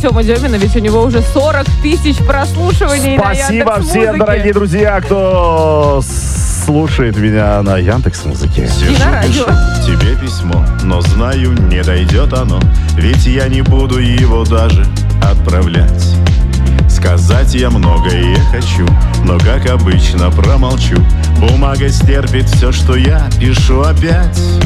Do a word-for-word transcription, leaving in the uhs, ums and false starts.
Артема Демина, ведь у него уже сорок тысяч прослушиваний. Спасибо на всем, дорогие друзья, кто слушает меня на Яндекс.Музыке. И на радио. Тебе письмо, но знаю, не дойдет оно, ведь я не буду его даже отправлять. Сказать я многое хочу, но, как обычно, промолчу. Бумага стерпит все, что я пишу опять.